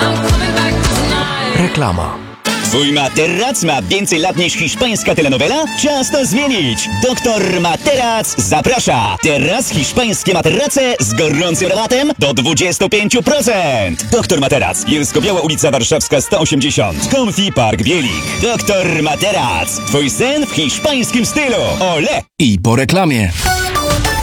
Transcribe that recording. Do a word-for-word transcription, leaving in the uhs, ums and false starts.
Reklama. Twój materac ma więcej lat niż hiszpańska telenowela? Czas to zmienić! Doktor Materac zaprasza! Teraz hiszpańskie materace z gorącym rabatem do dwadzieścia pięć procent! Doktor Materac, Bielsko-Biała ulica Warszawska sto osiemdziesiąt, Comfy Park Bielik. Doktor Materac, twój sen w hiszpańskim stylu! Ole! I po reklamie.